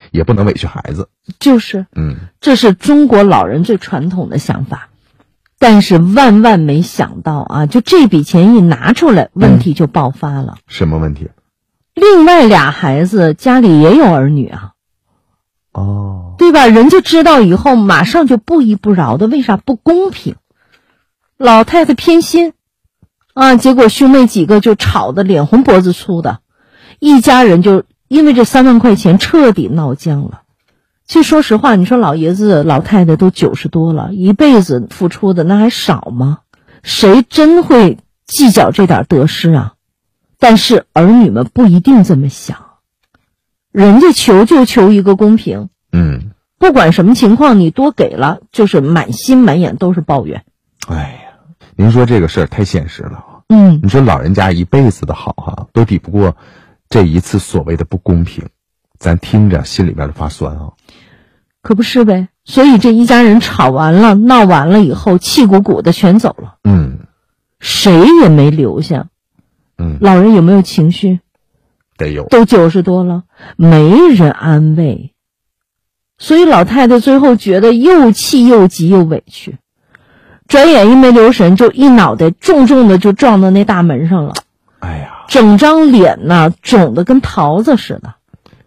也不能委屈孩子。 就是，这是中国老人最传统的想法。但是万万没想到啊，就这笔钱一拿出来，问题就爆发了。 什么问题？ 另外俩孩子家里也有儿女啊。 哦， 对吧？人就知道以后马上就不依不饶的，为啥？不公平。老太太偏心啊，结果兄妹几个就吵得脸红脖子粗的，一家人就因为这3万块钱彻底闹僵了。其实说实话，你说老爷子老太太都90多了，一辈子付出的那还少吗？谁真会计较这点得失啊？但是儿女们不一定这么想，人家求就求一个公平。不管什么情况，你多给了，就是满心满眼都是抱怨。 哎呀，您说这个事儿太现实了。你说老人家一辈子的好都抵不过这一次所谓的不公平，咱听着心里边就发酸啊。 可不是呗，所以这一家人吵完了闹完了以后，气鼓鼓的全走了。谁也没留下。老人有没有情绪？ 得有。 都90多了，没人安慰。所以老太太最后觉得又气又急又委屈，转眼一没留神，就一脑袋重重的就撞到那大门上了。 哎呀， 整张脸呢肿得跟桃子似的。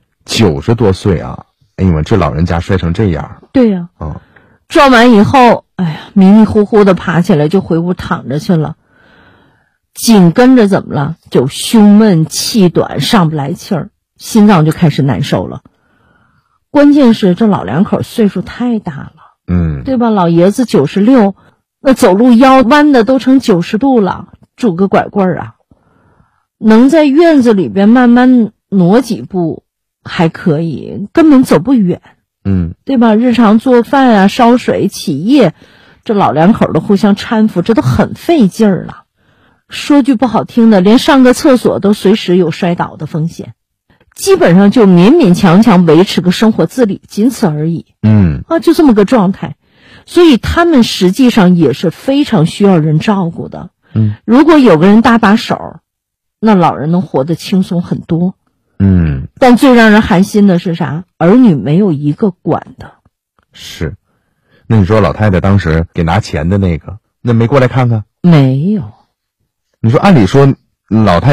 90多岁啊，哎呦，这老人家摔成这样。 对呀。撞完以后，哎呀，迷迷糊糊的爬起来就回屋躺着去了。紧跟着怎么了？就胸闷气短，上不来气儿，心脏就开始难受了。关键是这老两口岁数太大了。对吧？老爷子96，那走路腰弯的都成90度了，拄个拐棍啊，能在院子里边慢慢挪几步还可以，根本走不远。对吧？日常做饭啊、烧水、起夜，这老两口的互相搀扶，这都很费劲儿了。说句不好听的，连上个厕所都随时有摔倒的风险，基本上就勉勉强强维持个生活自理，仅此而已。就这么个状态。所以他们实际上也是非常需要人照顾的。如果有个人搭把手，那老人能活得轻松很多。但最让人寒心的是啥？儿女没有一个管的。 是。那你说老太太当时给拿钱的那个，那没过来看看？ 没有。 你说按理说老太太